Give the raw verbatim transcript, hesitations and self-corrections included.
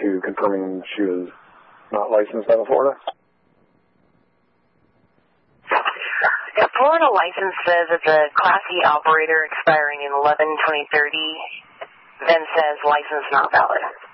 to confirming she was not licensed out of Florida? The Florida license says it's a Class E operator expiring in eleven twenty thirty, then says license not valid.